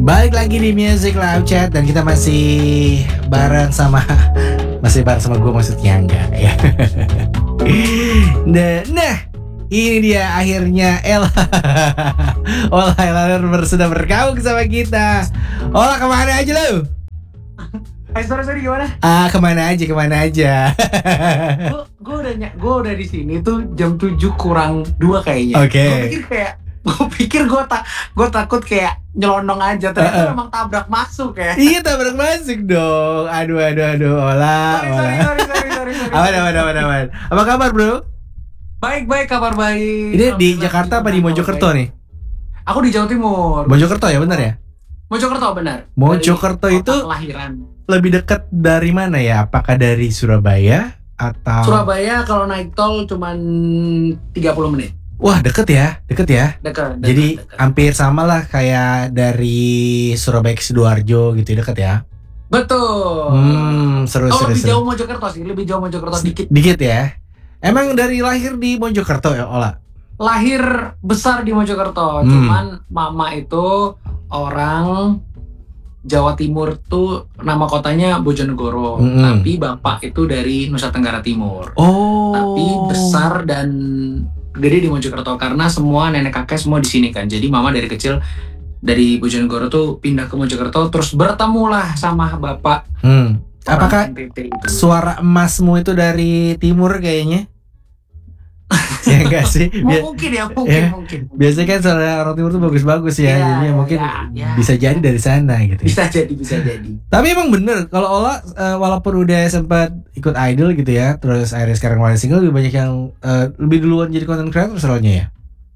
Balik lagi di Music Live Chat dan kita masih bareng sama gue maksudnya enggak ya. Nah, ini dia akhirnya Ella. Ella sudah bergabung sama kita. Olah kemana aja lo? Sorry gimana? Kemana aja. Gue udah di sini tuh jam 7 kurang 2 kayaknya. Oke. Gue pikir gue takut kayak nyelonong aja, ternyata memang tabrak masuk ya. Iya, tabrak masuk dong. Aduh, Olah. Sorry. Aman. Apa kabar, bro? Baik, kabar baik. Ini di Jakarta apa di Mojokerto nih? Aku di Jawa Timur. Mojokerto ya, benar ya? Mojokerto benar. Mojokerto itu kelahiran. Lebih dekat dari mana ya? Apakah dari Surabaya atau Surabaya kalau naik tol cuman 30 menit. Wah, deket ya. Dekat. Jadi hampir sama lah kayak dari Surabaya ke Sidoarjo gitu, deket ya. Betul. Seru. Lebih jauh Mojokerto sih, Dikit ya. Emang dari lahir di Mojokerto ya, Ola? Lahir besar di Mojokerto, cuman mama itu orang Jawa Timur tuh nama kotanya Bojonegoro, tapi bapak itu dari Nusa Tenggara Timur. Tapi besar dan gede di Mojokerto karena semua nenek kakek semua di sini kan. Jadi mama dari kecil dari Bojonegoro tuh pindah ke Mojokerto, terus bertemulah sama bapak. Apakah suara emasmu itu dari timur kayaknya? Ya enggak sih? Mungkin. Biasanya kan suara orang timur tuh bagus-bagus ya. Jadi mungkin bisa jadi dari sana gitu. Bisa jadi. Tapi emang bener kalau Ola walaupun udah sempat ikut idol gitu ya, terus akhirnya sekarang ngeluarin single, lebih banyak yang lebih duluan jadi content creator soalnya ya.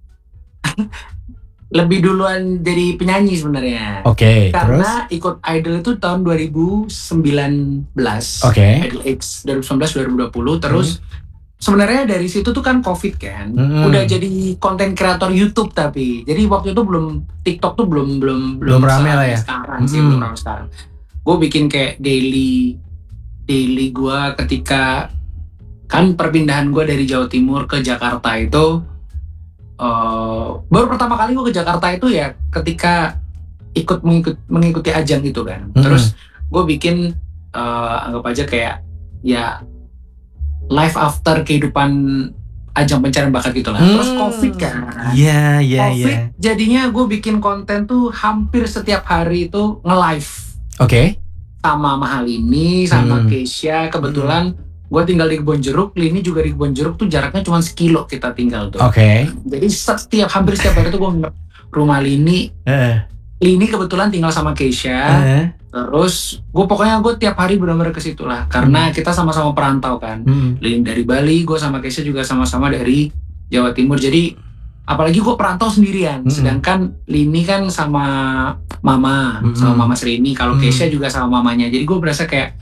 Lebih duluan jadi penyanyi sebenarnya. Oke. Karena ikut idol itu tahun 2019. Oke. Idol X 2019 2020 terus. Sebenarnya dari situ tuh kan COVID kan, udah jadi konten kreator YouTube tapi, jadi waktu itu belum TikTok tuh belum rame lah ya. Sekarang sih belum rame sekarang. Gue bikin kayak daily gue ketika kan perpindahan gue dari Jawa Timur ke Jakarta itu, baru pertama kali gue ke Jakarta itu ya ketika mengikuti ajang itu kan. Terus gue bikin anggap aja kayak ya life after kehidupan ajang pencarian bakat gitu lah. Terus COVID kan. Iya. COVID jadinya gue bikin konten tuh hampir setiap hari itu nge-live. Oke. Sama Mahalini, sama Keisha. Kebetulan gue tinggal di Kebonjeruk, Lini juga di Kebonjeruk tuh jaraknya cuma 1 kilo kita tinggal tuh. Oke. Jadi hampir setiap hari tuh gue nge rumah Lini. Lini kebetulan tinggal sama Keisha. Terus gue tiap hari benar-benar ke situ lah karena kita sama-sama perantau kan. Lini dari Bali, gue sama Keisha juga sama-sama dari Jawa Timur. Jadi apalagi gue perantau sendirian. Sedangkan Lini kan sama mama, sama mama Srini. Kalau Keisha juga sama mamanya. Jadi gue berasa kayak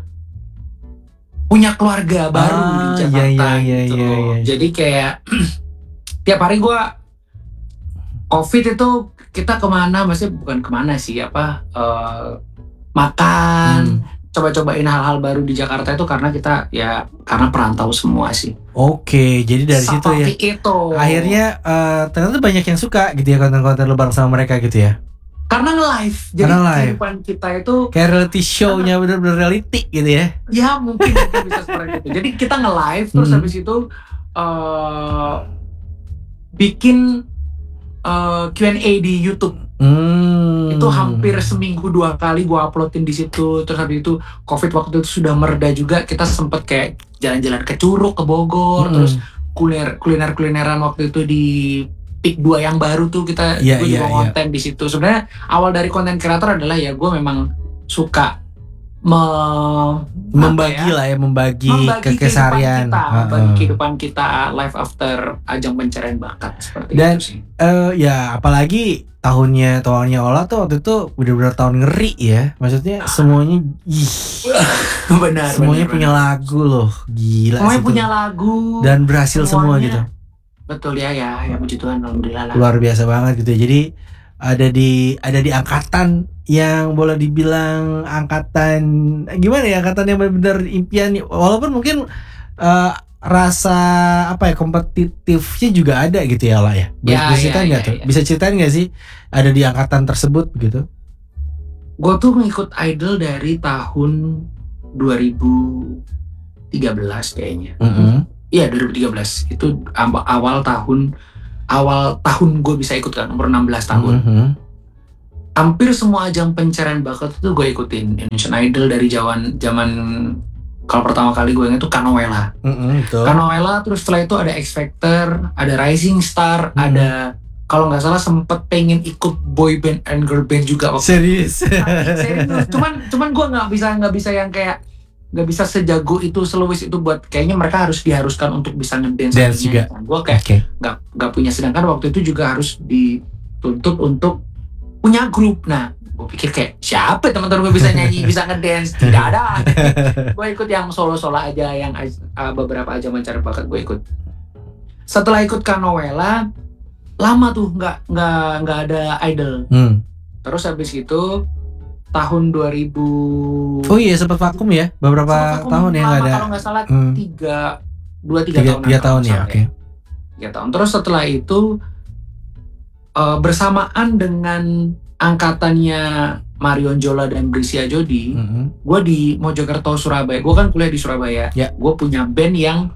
punya keluarga baru di Jakarta gitu. Jadi kayak tiap hari gue COVID itu kita kemana, maksudnya bukan kemana sih, makan, coba-cobain hal-hal baru di Jakarta itu karena kita ya karena perantau semua sih. Oke, jadi dari situ ya. Itu. Akhirnya ternyata banyak yang suka gitu ya konten-konten lu bareng sama mereka gitu ya. Karena nge-live. Jadi kehidupan kita itu kayak reality show-nya bener-bener reality gitu ya. Ya mungkin bisa seperti itu. Jadi kita nge-live terus habis itu bikin Q&A di YouTube. Itu hampir seminggu 2 kali gue uploadin di situ. Terus habis itu COVID waktu itu sudah mereda juga, kita sempet kayak jalan-jalan ke Curug, ke Bogor, terus kulineran waktu itu di Pik 2 yang baru tuh gue juga konten di situ. Sebenarnya awal dari konten kreator adalah ya gue memang suka membagi keseharian, kehidupan kita life after ajang pencarian bakat seperti dan, itu sih. Ya apalagi tahunnya Ola tuh waktu itu benar-benar tahun ngeri ya. Maksudnya semuanya benar. Semuanya punya lagu loh, gila. Semuanya punya lagu dan berhasil semua gitu. Betul ya puji Tuhan, alhamdulillah lah. Luar biasa banget gitu ya. Jadi ada di angkatan yang boleh dibilang angkatan gimana ya, angkatan yang benar-benar impian, walaupun mungkin rasa kompetitifnya juga ada gitu ya lah ya. Bisa ceritain nggak tuh? Bisa ceritain nggak sih ada di angkatan tersebut gitu? Gue tuh ngikut idol dari tahun 2013 kayaknya. Iya 2013 itu awal tahun gue bisa ikut kan, umur 16 tahun. Hampir semua ajang pencarian bakat itu gue ikutin. Indonesian Idol dari zaman kalau pertama kali gue ingat itu Kanoela. Kanoela, terus setelah itu ada X Factor, ada Rising Star, ada kalau nggak salah sempet pengen ikut boy band and girl band juga waktu. Serius. Serius. Cuman gue nggak bisa yang kayak nggak bisa sejago itu, seluwis itu buat kayaknya mereka diharuskan untuk bisa ngedance juga. Gue kayak nggak punya, sedangkan waktu itu juga harus dituntut untuk punya grup. Nah, gue pikir kayak siapa teman-teman gue bisa nyanyi, bisa ngedance, tidak ada. Gue ikut yang solo-solo aja, yang beberapa aja mencari bakat gue ikut. Setelah ikut Kanoela, lama tuh nggak ada idol. Terus habis itu tahun 2000. Oh iya, sempat vakum ya beberapa tahun ya nggak ada. Kalau nggak salah 3 tahun ya. Oke. 3 tahun. Terus setelah itu bersamaan dengan angkatannya Marion Jola dan Brisia Jodi, gue di Mojokerto, Surabaya. Gue kan kuliah di Surabaya. Gue punya band yang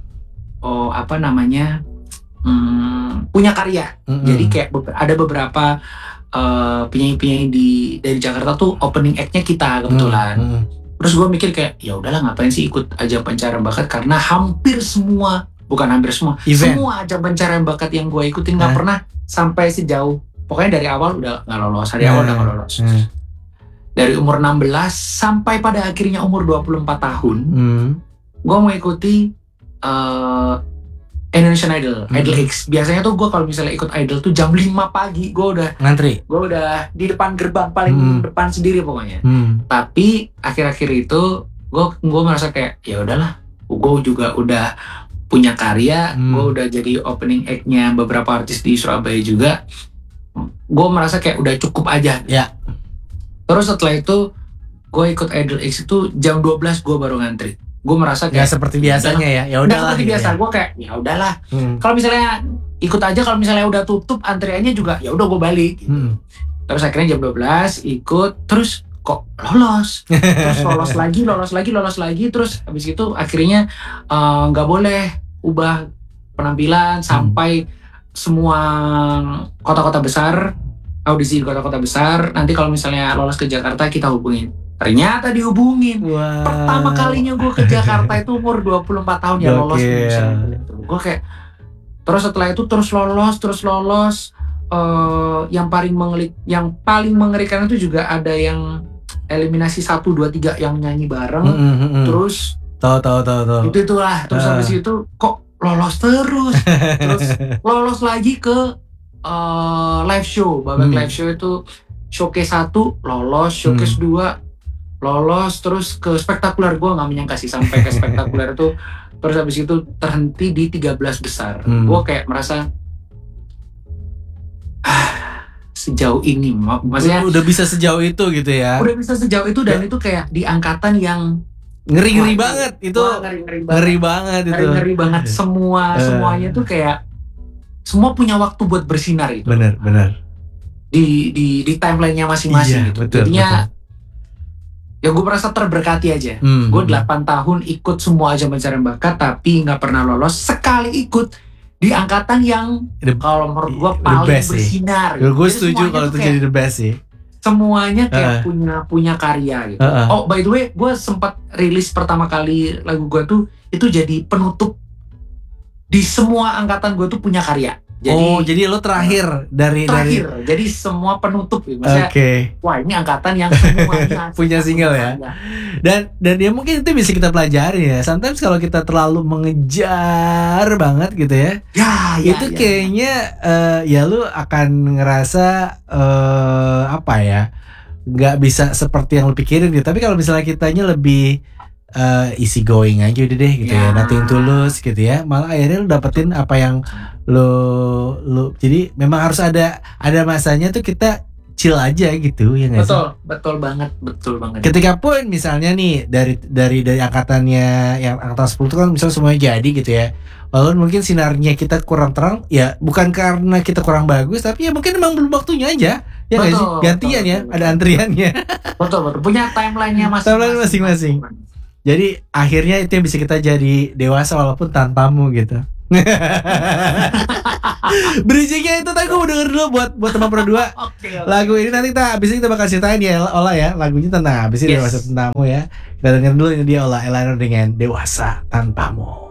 punya karya. Jadi kayak ada beberapa penyanyi-penyanyi dari Jakarta tuh opening act-nya kita kebetulan. Terus gue mikir kayak ya udahlah, ngapain sih ikut ajang pencarian bakat, karena semua ajang pencarian bakat yang gue ikutin nggak pernah sampai sejauh, pokoknya dari awal udah nggak lolos, dari umur 16 sampai pada akhirnya umur 24 tahun gue mengikuti Indonesian Idol, Idol X. Biasanya tuh gue kalau misalnya ikut Idol tuh jam 5 pagi gue udah ngantri. Gue udah di depan gerbang paling depan sendiri pokoknya. Tapi akhir-akhir itu gue merasa kayak ya udahlah, gue juga udah punya karya, gue udah jadi opening act-nya beberapa artis di Surabaya juga. Gue merasa kayak udah cukup aja. Ya. Terus setelah itu gue ikut Idol X itu jam 12 gue baru ngantri. Gue merasa kayak nggak seperti biasanya ya. Ya udahlah. Seperti biasa. Gue kayak ya udahlah. Kalau misalnya ikut aja, kalau misalnya udah tutup antriannya juga ya udah gue balik. Terus akhirnya jam 12 ikut, terus kok lolos. Terus lolos lagi, terus habis itu akhirnya nggak boleh ubah penampilan sampai semua kota-kota besar, audisi di kota-kota besar. Nanti kalau misalnya lolos ke Jakarta kita hubungin. Ternyata dihubungin. Wow. Pertama kalinya gue ke Jakarta itu umur 24 tahun ya lolos. Gue kayak, terus setelah itu terus lolos. Yang paling mengerikan itu juga ada yang eliminasi 1, 2, 3 yang nyanyi bareng. Terus tahu. Itulah. Terus habis itu kok lolos terus. Terus lolos lagi ke live show. Babak live show itu showcase 1 lolos, showcase 2 lolos, terus ke spektakuler. Gue gak menyangka sih sampai ke spektakuler itu. Terus habis itu terhenti di 13 besar. Gue kayak merasa sejauh ini, maksudnya udah bisa sejauh itu gitu ya. Udah bisa sejauh itu, dan itu kayak di angkatan yang ngeri banget itu. Ngeri banget. Semuanya tuh kayak semua punya waktu buat bersinar itu. Benar. Di timelinenya masing-masing gitu. Betul, jadinya ya gue merasa terberkati aja. Gue 8 tahun ikut semua ajang pencarian bakat tapi nggak pernah lolos. Sekali ikut di angkatan yang kalau menurut gue paling bersinar. Gue setuju kalau itu jadi the best sih. Semuanya kayak punya karya gitu. Oh by the way, gue sempat rilis pertama kali lagu gue tuh itu jadi penutup. Di semua angkatan gue tuh punya karya. Jadi lo terakhir dari jadi semua penutup ya. Maksudnya, wah ini angkatan yang semuanya punya single ya. Dan ya mungkin itu bisa kita pelajari ya. Sometimes kalau kita terlalu mengejar banget gitu ya. Itu kayaknya ya lu akan ngerasa nggak bisa seperti yang lu pikirin gitu. Tapi kalau misalnya kitanya lebih easy going aja udah deh gitu ya, nothing tulus gitu ya, malah akhirnya lu dapetin apa yang lu jadi memang harus ada masanya tuh kita chill aja gitu ya nggak sih? Betul banget. Ketika pun misalnya nih dari angkatannya yang angkatan 10 itu kan misalnya semuanya jadi gitu ya, walaupun mungkin sinarnya kita kurang terang ya, bukan karena kita kurang bagus tapi ya mungkin emang belum waktunya aja Ya nggak sih? Betul, Gantian betul, ya, betul, ada betul. antriannya. Betul, betul. Punya timelinenya Timeline masing-masing. masing-masing. Jadi akhirnya itu yang bisa kita jadi dewasa walaupun tanpamu gitu. Bridgingnya itu tadi gue mau denger dulu buat teman berdua. Oke, oke. Lagu ini nanti abis ini kita bakal ceritain ya Ola ya. Lagunya tentang abis ini Yes. dewasa tentangmu ya. Kita denger dulu ini dia Ola Elano dengan Dewasa Tanpamu.